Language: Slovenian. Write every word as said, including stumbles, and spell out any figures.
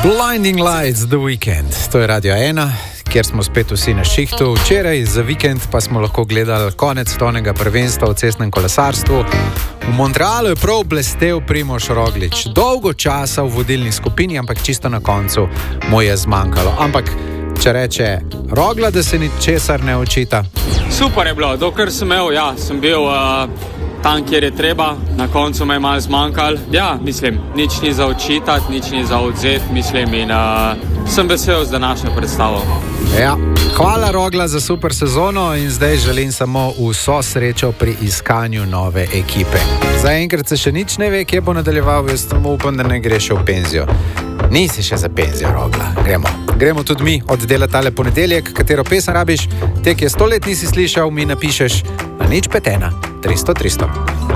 Blinding Lights, The Weeknd. To je Radio ena, kjer smo spet vsi na šihtu. Včeraj za vikend pa smo lahko gledali konec svetovnega prvenstva v cestnem kolesarstvu. V Montrealu je prav blestel Primož Roglič. Dolgo časa v vodilni skupini, ampak čisto na koncu mu je zmanjkalo. Ampak če reče Rogla, da se ničesar ne očita. Super je bilo, dokler sem imel, ja, sem bil uh, tam, kjer je treba, na koncu me je malo zmanjkalo. Ja, mislim, nič ni za očitati, nič ni za odzeti, mislim, in uh, sem vesel z današnjo predstavo. Ja, hvala Rogla za super sezono in zdaj želim samo vso srečo pri iskanju nove ekipe. Zaenkrat se še nič ne ve, kje bo nadaljeval, jaz samo upam, da ne gre še v penzijo. Nisi še za penzijo, Rogla. Gremo. Gremo tudi mi oddelati tale ponedeljek, katero pesem rabiš. Te, ki je sto let nisi slišal, mi napišeš na nič pet ena tristo tristo.